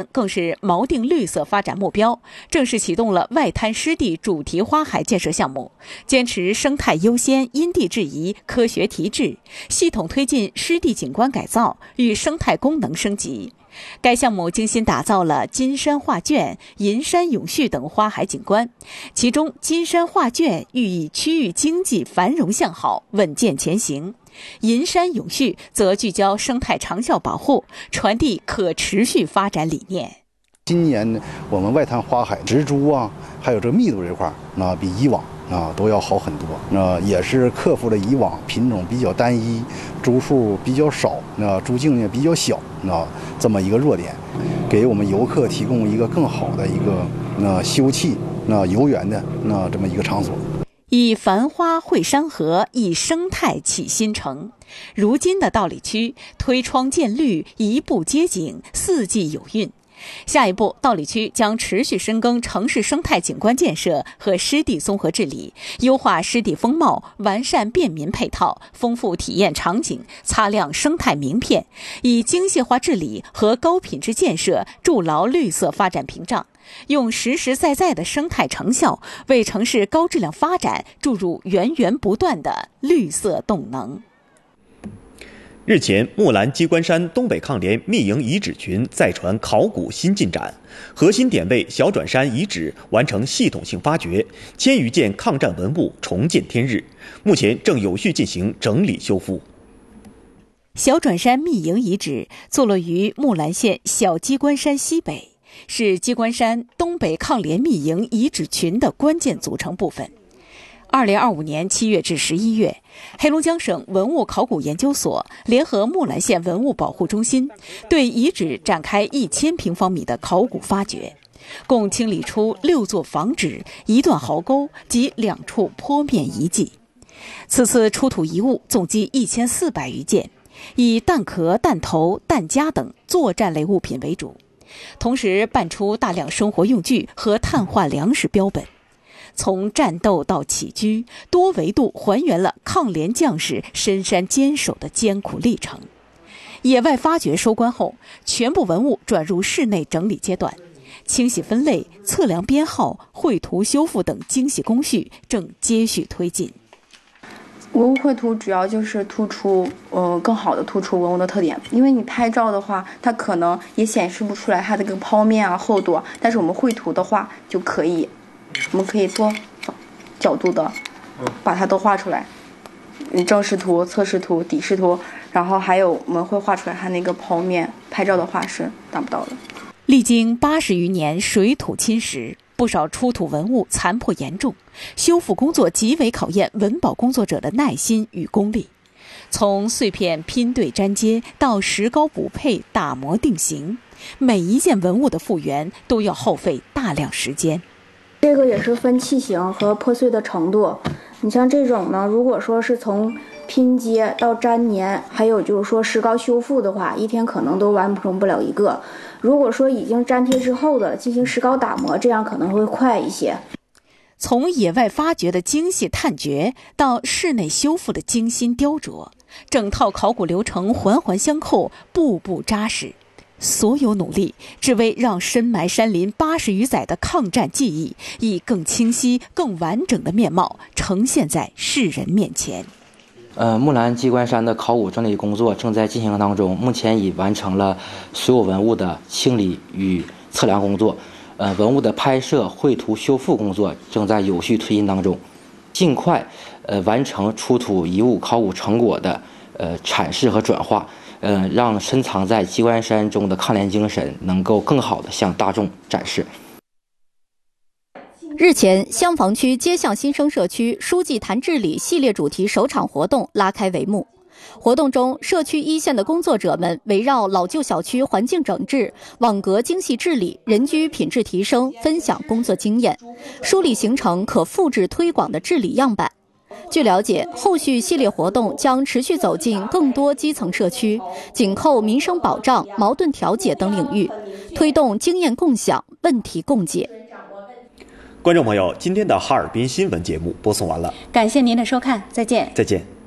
更是锚定绿色发展目标，正式启动了外滩湿地主题花海建设项目，坚持生态优先、因地制宜、科学提质，系统推进湿地景观改造与生态功能升级。该项目精心打造了金山画卷、银山永续等花海景观，其中金山画卷寓意区域经济繁荣向好、稳健前行，银山永续则聚焦生态长效保护，传递可持续发展理念。 今年我们外滩花海植株还有这密度这块比以往都要好很多，也是克服了以往品种比较单一、株数比较少、株径也比较小这么一个弱点，给我们游客提供一个更好的一个休憩、游园的这么一个场所。 以繁花绘山河，以生态启新城。如今的道里区推窗见绿，一步接景，四季有韵。下一步，道里区将持续深耕城市生态景观建设和湿地综合治理，优化湿地风貌，完善便民配套，丰富体验场景，擦亮生态名片，以精细化治理和高品质建设筑牢绿色发展屏障，用实实在在的生态成效为城市高质量发展注入源源不断的绿色动能。 日前，木兰机关山东北抗联密营遗址群再传考古新进展，核心点位小转山遗址完成系统性发掘，千余件抗战文物重见天日，目前正有序进行整理修复。 小转山密营遗址坐落于木兰县小机关山西北，是机关山东北抗联密营遗址群的关键组成部分。2025年7月至11月，黑龙江省文物考古研究所联合木兰县文物保护中心，对遗址展开1000平方米的考古发掘，共清理出6座房址、1段壕沟及2处坡面遗迹。此次出土遗物总计1400余件，以弹壳、弹头、弹夹等作战类物品为主，同时搬出大量生活用具和碳化粮食标本。从战斗到起居，多维度还原了抗联将士深山坚守的艰苦历程。野外发掘收官后，全部文物转入室内整理阶段，清洗分类、测量编号、绘图修复等精细工序正接续推进。 文物绘图主要就是更好的突出文物的特点，因为你拍照的话，它可能也显示不出来它的这个剖面厚度，但是我们绘图的话我们可以多角度的把它都画出来，正视图、侧视图、底视图，然后还有我们会画出来它那个剖面，拍照的话是达不到的。 历经80余年水土侵蚀，不少出土文物残破严重，修复工作极为考验文保工作者的耐心与功力。从碎片拼对粘接到石膏补配、打磨定型，每一件文物的复原都要耗费大量时间。 这个也是分器型和破碎的程度。你像这种呢，如果说是从拼接到粘粘，还有就是说石膏修复的话，一天可能都完成不了一个。如果说已经粘贴之后的进行石膏打磨，这样可能会快一些。 从野外发掘的精细探掘到室内修复的精心雕琢，整套考古流程环环相扣，步步扎实。所有努力只为让深埋山林80余载的抗战记忆以更清晰、更完整的面貌呈现在世人面前。 木兰机关山的考古整理工作正在进行当中，目前已完成了所有文物的清理与测量工作，文物的拍摄、绘图、修复工作正在有序推进当中，尽快完成出土遗物考古成果的阐释和转化，让深藏在机关山中的抗联精神能够更好地向大众展示。 日前，香坊区街巷新生社区书记谈治理系列主题首场活动拉开帷幕。活动中，社区一线的工作者们围绕老旧小区环境整治、网格精细治理、人居品质提升，分享工作经验，梳理形成可复制推广的治理样板。据了解，后续系列活动将持续走进更多基层社区，紧扣民生保障、矛盾调解等领域，推动经验共享、问题共解。 观众朋友，今天的哈尔滨新闻节目播送完了， 感谢您的收看，再见。 再见。